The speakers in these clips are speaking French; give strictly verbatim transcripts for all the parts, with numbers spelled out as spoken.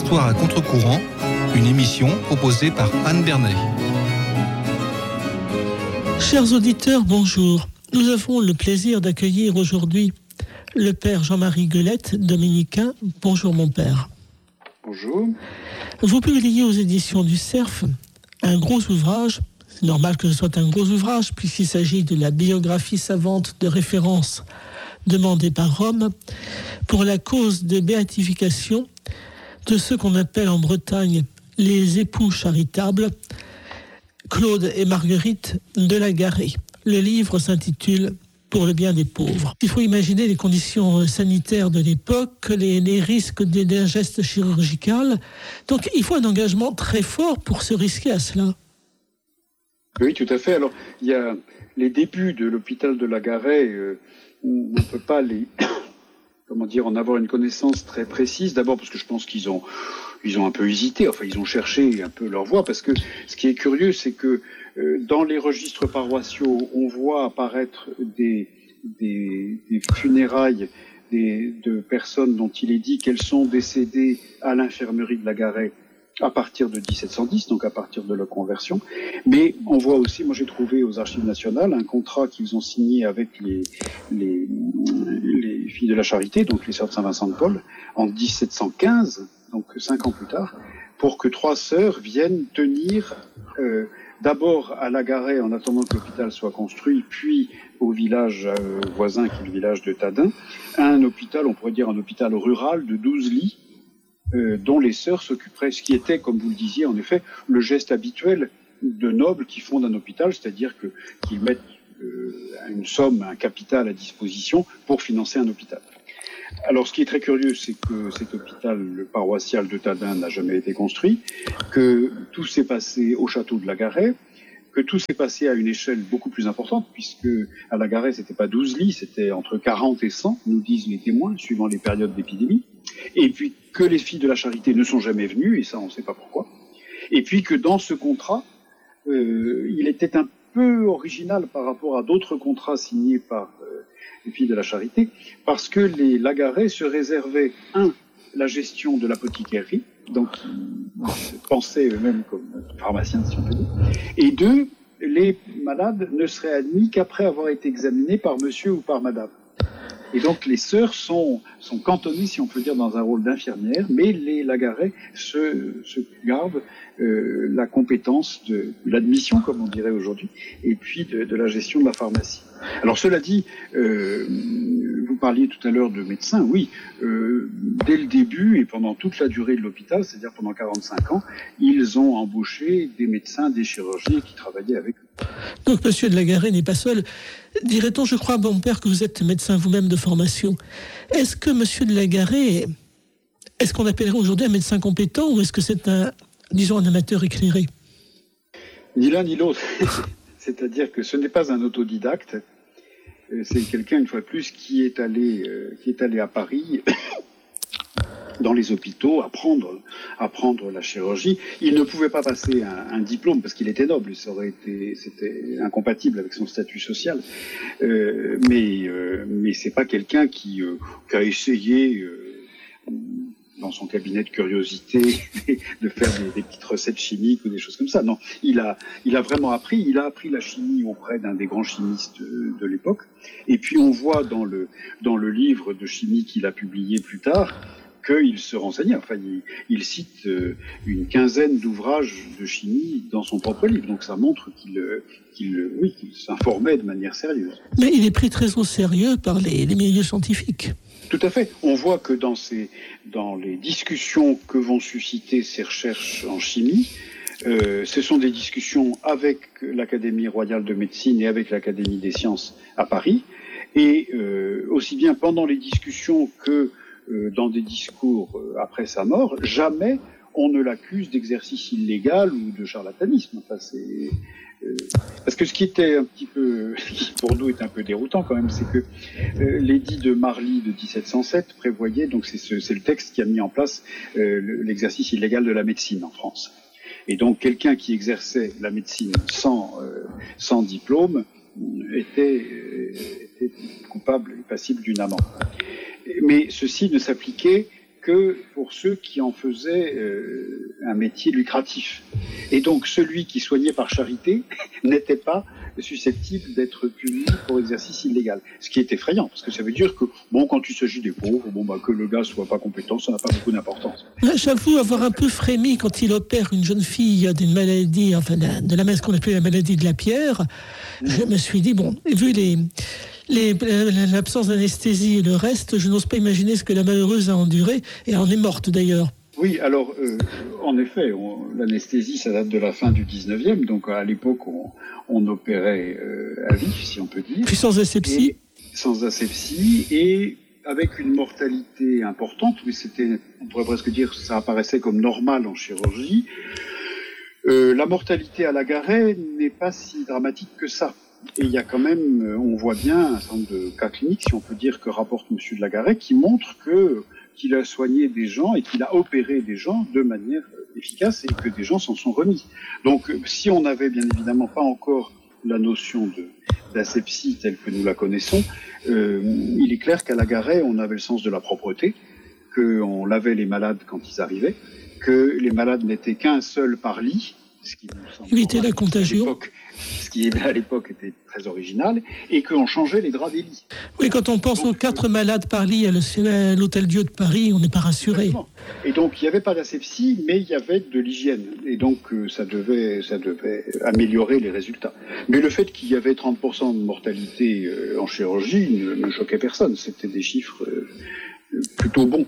Histoire à contre-courant, une émission proposée par Anne Bernet. Chers auditeurs, bonjour. Nous avons le plaisir d'accueillir aujourd'hui le père Jean-Marie Guelette, dominicain. Bonjour mon père. Bonjour. Vous publiez aux éditions du Cerf un gros ouvrage. C'est normal que ce soit un gros ouvrage puisqu'il s'agit de la biographie savante de référence demandée par Rome pour la cause de béatification de ceux qu'on appelle en Bretagne les époux charitables, Claude et Marguerite de la Garée. Le livre s'intitule « Pour le bien des pauvres ». Il faut imaginer les conditions sanitaires de l'époque, les, les risques d'un geste chirurgical. Donc il faut un engagement très fort pour se risquer à cela. Oui, tout à fait. Alors, il y a les débuts de l'hôpital de la Garée, euh, on ne peut pas les... comment dire, en avoir une connaissance très précise. D'abord parce que je pense qu'ils ont, ils ont un peu hésité, enfin ils ont cherché un peu leur voie, parce que ce qui est curieux, c'est que euh, dans les registres paroissiaux, on voit apparaître des, des, des funérailles des, de personnes dont il est dit qu'elles sont décédées à l'infirmerie de la Garée à partir de dix-sept cent dix, donc à partir de la conversion. Mais on voit aussi, moi j'ai trouvé aux Archives nationales un contrat qu'ils ont signé avec les, les, les filles de la Charité, donc les sœurs de Saint-Vincent de Paul, en dix-sept cent quinze, donc cinq ans plus tard, pour que trois sœurs viennent tenir euh, d'abord à la Garée en attendant que l'hôpital soit construit, puis au village euh, voisin qui est le village de Tadin, un hôpital, on pourrait dire un hôpital rural de douze lits, Euh, dont les sœurs s'occuperaient, ce qui était, comme vous le disiez, en effet, le geste habituel de nobles qui fondent un hôpital, c'est-à-dire que, qu'ils mettent euh, une somme, un capital à disposition pour financer un hôpital. Alors, ce qui est très curieux, c'est que cet hôpital le paroissial de Tadin n'a jamais été construit, que tout s'est passé au château de la Garée, que tout s'est passé à une échelle beaucoup plus importante, puisque à la Garée, c'était pas douze lits, c'était entre quarante et cent, nous disent les témoins, suivant les périodes d'épidémie. Et puis que les filles de la Charité ne sont jamais venues, et ça on ne sait pas pourquoi. Et puis que dans ce contrat, euh, il était un peu original par rapport à d'autres contrats signés par euh, les filles de la Charité, parce que les Lagarée se réservaient, un, la gestion de l'apothicaire, donc ils pensaient eux-mêmes comme pharmaciens, si on peut dire, et deux, les malades ne seraient admis qu'après avoir été examinés par monsieur ou par madame. Et donc les sœurs sont, sont cantonnées, si on peut dire, dans un rôle d'infirmière, mais les Lagarée se, se gardent euh, la compétence de l'admission, comme on dirait aujourd'hui, et puis de, de la gestion de la pharmacie. Alors cela dit, euh, vous parliez tout à l'heure de médecins, oui, euh, dès le début et pendant toute la durée de l'hôpital, c'est-à-dire pendant quarante-cinq ans, ils ont embauché des médecins, des chirurgiens qui travaillaient avec eux. Donc monsieur de la Garée n'est pas seul. Dirait-on, je crois, bon père, que vous êtes médecin vous-même de formation. Est-ce que monsieur de la Garée, est-ce qu'on appellerait aujourd'hui un médecin compétent ou est-ce que c'est un, disons, un amateur éclairé? Ni l'un ni l'autre. C'est-à-dire que ce n'est pas un autodidacte. C'est quelqu'un, une fois de plus, qui est allé, euh, qui est allé à Paris, dans les hôpitaux, apprendre, apprendre la chirurgie. Il ne pouvait pas passer un, un diplôme parce qu'il était noble. Ça aurait été, c'était incompatible avec son statut social. Euh, mais, euh, mais c'est pas quelqu'un qui, euh, qui a essayé, euh, dans son cabinet de curiosité, de faire des, des petites recettes chimiques ou des choses comme ça. Non, il a, il a vraiment appris. Il a appris la chimie auprès d'un des grands chimistes de, de l'époque. Et puis on voit dans le, dans le livre de chimie qu'il a publié plus tard, qu'il se renseignait. Enfin, il, il cite euh, une quinzaine d'ouvrages de chimie dans son propre livre. Donc ça montre qu'il, qu'il, oui, qu'il s'informait de manière sérieuse. Mais il est pris très au sérieux par les, les milieux scientifiques. Tout à fait. On voit que dans, ces, dans les discussions que vont susciter ces recherches en chimie, euh, ce sont des discussions avec l'Académie royale de médecine et avec l'Académie des sciences à Paris. Et euh, aussi bien pendant les discussions que euh, dans des discours euh, après sa mort, jamais on ne l'accuse d'exercice illégal ou de charlatanisme. Enfin, c'est... Euh, parce que ce qui était un petit peu, qui pour nous est un peu déroutant quand même, c'est que euh, l'édit de Marly de dix-sept cent sept prévoyait, donc c'est, ce, c'est le texte qui a mis en place euh, l'exercice illégal de la médecine en France. Et donc quelqu'un qui exerçait la médecine sans, euh, sans diplôme était, euh, était coupable et passible d'une amende. Mais ceci ne s'appliquait que pour ceux qui en faisaient euh, un métier lucratif. Et donc celui qui soignait par charité n'était pas susceptible d'être puni pour exercice illégal. Ce qui est effrayant, parce que ça veut dire que, bon, quand il s'agit des pauvres, bon, bah, que le gars soit pas compétent, ça n'a pas beaucoup d'importance. J'avoue avoir un peu frémi quand il opère une jeune fille d'une maladie, enfin, de la, ce qu'on appelle la maladie de la pierre. Mmh. Je me suis dit, bon, vu les, les, l'absence d'anesthésie et le reste, je n'ose pas imaginer ce que la malheureuse a enduré, et elle en est morte d'ailleurs. Oui, alors, euh, en effet, on, l'anesthésie, ça date de la fin du dix-neuvième, donc à l'époque, on, on opérait euh, à vif, si on peut dire. Puis sans asepsie. Et, sans asepsie, et avec une mortalité importante, mais c'était, on pourrait presque dire que ça apparaissait comme normal en chirurgie. Euh, la mortalité à la Garet n'est pas si dramatique que ça. Et il y a quand même, on voit bien un certain nombre de cas cliniques, si on peut dire, que rapporte Monsieur de la Garet, qui montrent que qu'il a soigné des gens et qu'il a opéré des gens de manière efficace et que des gens s'en sont remis. Donc, si on n'avait bien évidemment pas encore la notion de, d'asepsie telle que nous la connaissons, euh, il est clair qu'à la Garet, on avait le sens de la propreté, qu'on lavait les malades quand ils arrivaient, que les malades n'étaient qu'un seul par lit, ce qui nous semble éviter la contagion. Ce qui à l'époque était très original, et qu'on changeait les draps des lits. Oui, quand on pense donc, aux quatre malades par lit à l'Hôtel-Dieu de Paris, on n'est pas rassuré. Exactement. Et donc il n'y avait pas d'asepsie, mais il y avait de l'hygiène, et donc euh, ça devait, ça devait améliorer les résultats. Mais le fait qu'il y avait trente pour cent de mortalité euh, en chirurgie ne, ne choquait personne, c'était des chiffres euh, plutôt bons.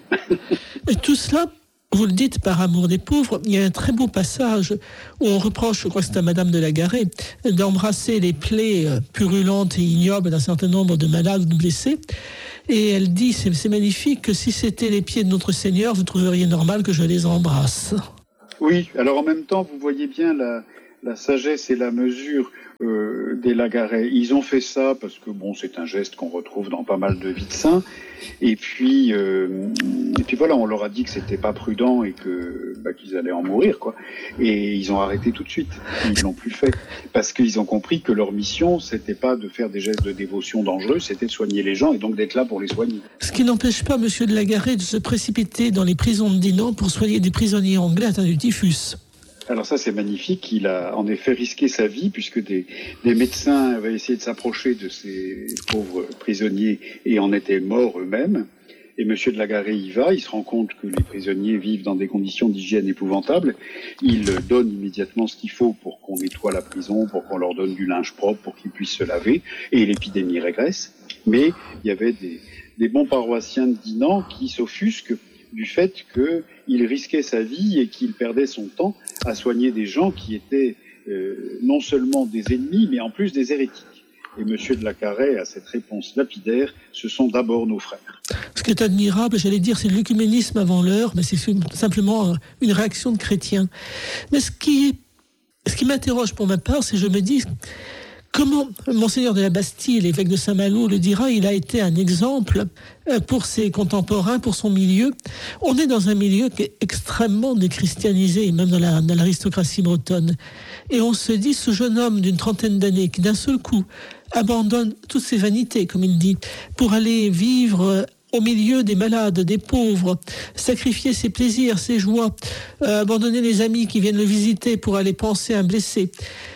Et tout cela, vous le dites par amour des pauvres, il y a un très beau passage où on reproche, je crois que c'est à Madame de la Garet, d'embrasser les plaies purulentes et ignobles d'un certain nombre de malades ou de blessés. Et elle dit, c'est, c'est magnifique, que si c'était les pieds de notre Seigneur, vous trouveriez normal que je les embrasse. Oui, alors en même temps, vous voyez bien la, la sagesse et la mesure euh, des La Garet. Ils ont fait ça parce que, bon, c'est un geste qu'on retrouve dans pas mal de vies de saints. Et puis, euh, et puis voilà, on leur a dit que c'était pas prudent et que bah, qu'ils allaient en mourir, quoi. Et ils ont arrêté tout de suite. Ils l'ont plus fait parce qu'ils ont compris que leur mission, c'était pas de faire des gestes de dévotion dangereux, c'était de soigner les gens et donc d'être là pour les soigner. Ce qui n'empêche pas Monsieur de la Garet de se précipiter dans les prisons de Dinan pour soigner des prisonniers anglais atteints du typhus. Alors ça, c'est magnifique. Il a en effet risqué sa vie puisque des, des médecins avaient essayé de s'approcher de ces pauvres prisonniers et en étaient morts eux-mêmes. Et Monsieur de la Garet y va. Il se rend compte que les prisonniers vivent dans des conditions d'hygiène épouvantables. Il donne immédiatement ce qu'il faut pour qu'on nettoie la prison, pour qu'on leur donne du linge propre, pour qu'ils puissent se laver. Et l'épidémie régresse. Mais il y avait des, des bons paroissiens de Dinan qui s'offusquent du fait qu'il risquait sa vie et qu'il perdait son temps à soigner des gens qui étaient euh, non seulement des ennemis, mais en plus des hérétiques. Et Monsieur de la Garet a cette réponse lapidaire, ce sont d'abord nos frères. Ce qui est admirable, j'allais dire, c'est l'œcuménisme avant l'heure, mais c'est simplement une réaction de chrétiens. Mais ce qui, ce qui m'interroge pour ma part, c'est que je me dis... Comment Monseigneur de la Bastille, l'évêque de Saint-Malo, le dira, il a été un exemple pour ses contemporains, pour son milieu. On est dans un milieu qui est extrêmement déchristianisé, même dans, la, dans l'aristocratie bretonne. Et on se dit, ce jeune homme d'une trentaine d'années qui d'un seul coup abandonne toutes ses vanités, comme il dit, pour aller vivre au milieu des malades, des pauvres, sacrifier ses plaisirs, ses joies, euh, abandonner les amis qui viennent le visiter pour aller panser un blessé.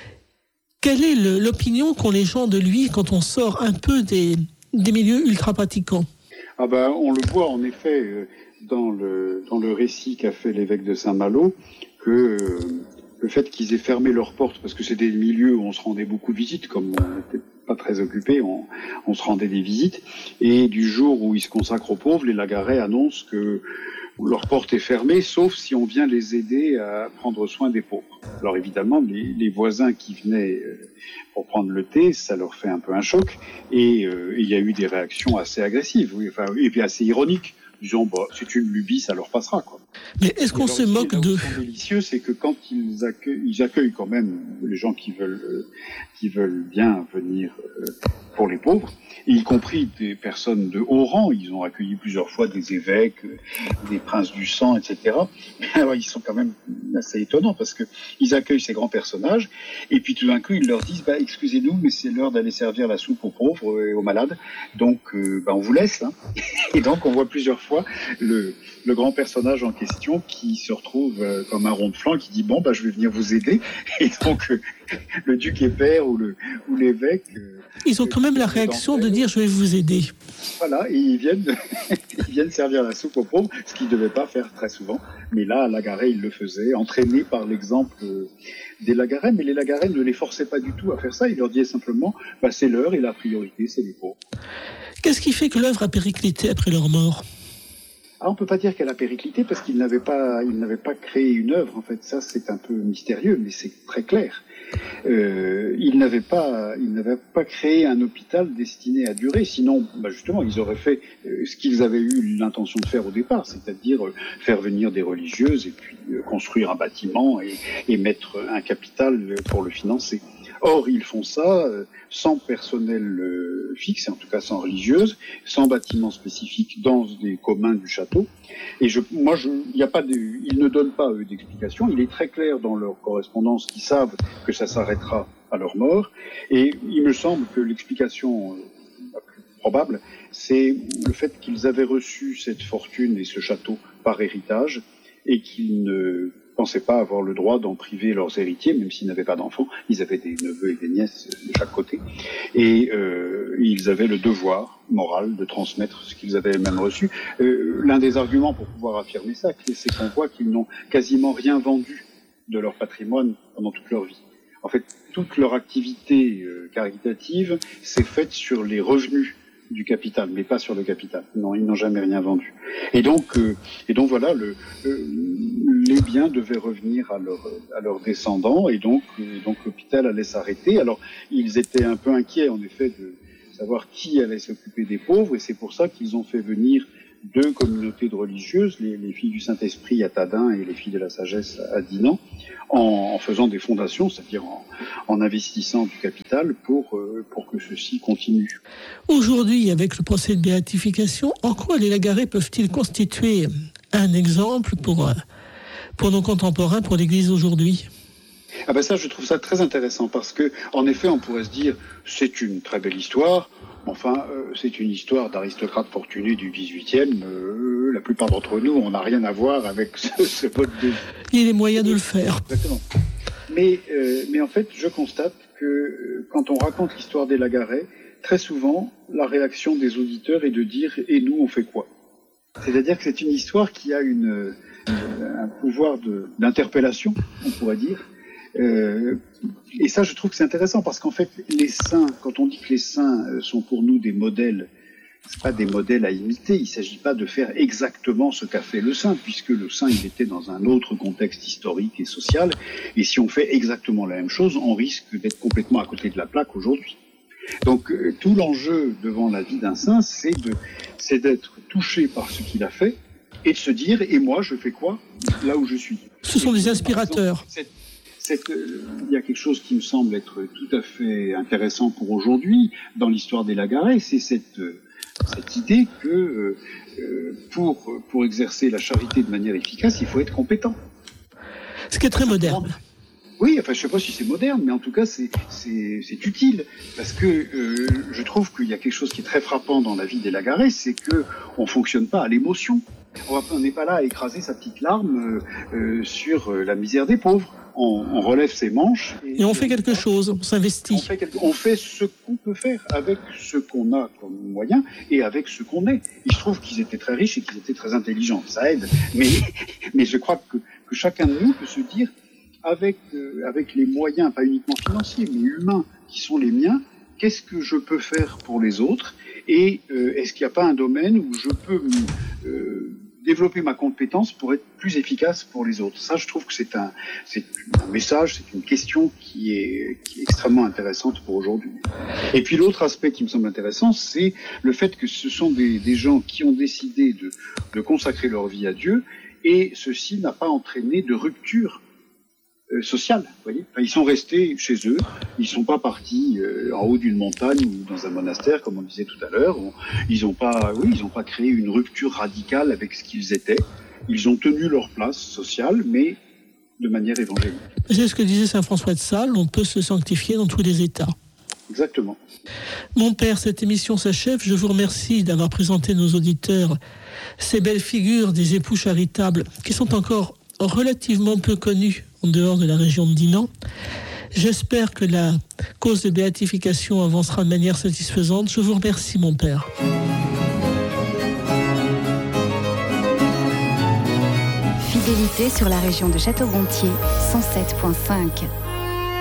Quelle est le, l'opinion qu'ont les gens de lui quand on sort un peu des, des milieux ultra-pratiquants ? Ah ben, on le voit en effet euh, dans, le, dans le récit qu'a fait l'évêque de Saint-Malo, que euh, le fait qu'ils aient fermé leurs portes, parce que c'était des milieux où on se rendait beaucoup de visites, comme on n'était pas très occupés, on, on se rendait des visites, et du jour où ils se consacrent aux pauvres, les La Garet annoncent que leur porte est fermée, sauf si on vient les aider à prendre soin des pauvres. Alors évidemment, les, les voisins qui venaient pour prendre le thé, ça leur fait un peu un choc, et euh, il y a eu des réactions assez agressives, oui, enfin, et puis assez ironiques, disons, bah, c'est une lubie, ça leur passera, quoi. Mais est-ce qu'on se moque d'eux ? Ce qui est délicieux, c'est que quand ils accueillent, ils accueillent quand même les gens qui veulent, euh, qui veulent bien venir euh, pour les pauvres, y compris des personnes de haut rang. Ils ont accueilli plusieurs fois des évêques, des princes du sang, et cetera. Mais alors, ils sont quand même assez étonnants parce que ils accueillent ces grands personnages et puis tout d'un coup, ils leur disent bah, « Excusez-nous, mais c'est l'heure d'aller servir la soupe aux pauvres et aux malades, donc euh, bah, on vous laisse. Hein. » Et donc, on voit plusieurs fois le, le grand personnage en question qui se retrouve euh, comme un rond de flanc qui dit « Bon, bah, je vais venir vous aider. » Et donc, euh, le duc et père ou, le, ou l'évêque... Euh, Ils ont quand même la réaction de dire « je vais vous aider ». Voilà, et ils viennent, ils viennent servir la soupe aux pauvres, ce qu'ils ne devaient pas faire très souvent. Mais là, à Lagaret, ils le faisaient, entraînés par l'exemple des Lagaret. Mais les Lagaret ne les forçaient pas du tout à faire ça. Ils leur disaient simplement bah, « c'est l'heure et la priorité, c'est les pauvres ». Qu'est-ce qui fait que l'œuvre a périclité après leur mort ? Ah, on ne peut pas dire qu'elle a périclité parce qu'ils n'avaient pas, ils n'avaient pas créé une œuvre. En fait, ça, c'est un peu mystérieux, mais c'est très clair. Euh, ils n'avaient pas, ils n'avaient pas créé un hôpital destiné à durer. Sinon, bah justement, ils auraient fait euh, ce qu'ils avaient eu l'intention de faire au départ, c'est-à-dire euh, faire venir des religieuses et puis euh, construire un bâtiment et, et mettre un capital pour le financer. Or, ils font ça euh, sans personnel euh, fixe, en tout cas sans religieuse, sans bâtiment spécifique, dans des communs du château. Et je, moi, je, y a pas de, ils ne donnent pas eux d'explication. Il est très clair dans leur correspondance qu'ils savent que ça s'arrêtera à leur mort. Et il me semble que l'explication euh, la plus probable, c'est le fait qu'ils avaient reçu cette fortune et ce château par héritage et qu'ils ne pensaient pas avoir le droit d'en priver leurs héritiers, même s'ils n'avaient pas d'enfants. Ils avaient des neveux et des nièces de chaque côté. Et euh, ils avaient le devoir moral de transmettre ce qu'ils avaient eux-mêmes reçu. Euh, l'un des arguments pour pouvoir affirmer ça, c'est qu'on voit qu'ils n'ont quasiment rien vendu de leur patrimoine pendant toute leur vie. En fait, toute leur activité euh, caritative s'est faite sur les revenus du capital, mais pas sur le capital. Non, ils n'ont jamais rien vendu. Et donc, euh, et donc voilà, le, euh, les biens devaient revenir à, leur, à leurs descendants, et donc, euh, donc l'hôpital allait s'arrêter. Alors, ils étaient un peu inquiets, en effet, de savoir qui allait s'occuper des pauvres, et c'est pour ça qu'ils ont fait venir deux communautés de religieuses, les, les filles du Saint-Esprit à Tadin et les filles de la Sagesse à Dinan, en, en faisant des fondations, c'est-à-dire en, en investissant du capital pour, euh, pour que ceci continue. Aujourd'hui, avec le procès de béatification, en quoi les Lagaret peuvent-ils constituer un exemple pour, pour nos contemporains, pour l'Église aujourd'hui ? Ah ben ça, je trouve ça très intéressant parce que, en effet, on pourrait se dire, c'est une très belle histoire. Enfin, euh, c'est une histoire d'aristocrates fortunés du dix-huitième. Euh, la plupart d'entre nous, on n'a rien à voir avec ce, ce mode de vie. Il y a les moyens de le faire. Exactement. Mais, euh, mais en fait, je constate que euh, quand on raconte l'histoire des Lagaret, très souvent, la réaction des auditeurs est de dire « et nous, on fait quoi ?» C'est-à-dire que c'est une histoire qui a une, euh, un pouvoir de, d'interpellation, on pourrait dire. Euh, et ça, je trouve que c'est intéressant parce qu'en fait, les saints, quand on dit que les saints sont pour nous des modèles, c'est pas des modèles à imiter. Il s'agit pas de faire exactement ce qu'a fait le saint, puisque le saint, il était dans un autre contexte historique et social. Et si on fait exactement la même chose, on risque d'être complètement à côté de la plaque aujourd'hui. Donc, euh, tout l'enjeu devant la vie d'un saint, c'est de, c'est d'être touché par ce qu'il a fait et de se dire, et moi, je fais quoi là où je suis? Ce sont des inspirateurs. Cette, cette, euh, il y a quelque chose qui me semble être tout à fait intéressant pour aujourd'hui dans l'histoire des Lagaret, c'est cette, euh, cette idée que euh, pour, pour exercer la charité de manière efficace, il faut être compétent. Ce qui est très moderne. Oui, enfin, je ne sais pas si c'est moderne, mais en tout cas, c'est, c'est, c'est utile. Parce que euh, je trouve qu'il y a quelque chose qui est très frappant dans la vie des Lagaret, c'est qu'on ne fonctionne pas à l'émotion. On n'est pas là à écraser sa petite larme euh, euh, sur euh, la misère des pauvres. On, on relève ses manches. Et, et on fait quelque chose, on s'investit. On fait, quelque, on fait ce qu'on peut faire avec ce qu'on a comme moyen et avec ce qu'on est. Il se trouve qu'ils étaient très riches et qu'ils étaient très intelligents. Ça aide. Mais, mais je crois que, que chacun de nous peut se dire, avec, euh, avec les moyens, pas uniquement financiers, mais humains, qui sont les miens, qu'est-ce que je peux faire pour les autres? Et euh, est-ce qu'il n'y a pas un domaine où je peux euh, développer ma compétence pour être plus efficace pour les autres? Ça, je trouve que c'est un, c'est un message, c'est une question qui est, qui est extrêmement intéressante pour aujourd'hui. Et puis l'autre aspect qui me semble intéressant, c'est le fait que ce sont des, des gens qui ont décidé de, de consacrer leur vie à Dieu, et ceci n'a pas entraîné de rupture euh, sociale. Vous voyez, enfin, ils sont restés chez eux. Ils sont pas partis euh, en haut d'une montagne ou dans un monastère, comme on disait tout à l'heure. Ils ont pas, oui, ils ont pas créé une rupture radicale avec ce qu'ils étaient. Ils ont tenu leur place sociale, mais de manière évangélique. C'est ce que disait saint François de Sales, on peut se sanctifier dans tous les états. Exactement. Mon père, cette émission s'achève. Je vous remercie d'avoir présenté nos auditeurs ces belles figures des époux charitables qui sont encore relativement peu connus en dehors de la région de Dinan. J'espère que la cause de béatification avancera de manière satisfaisante. Je vous remercie, mon père. Fidélité sur la région de Château-Gontier, cent sept virgule cinq.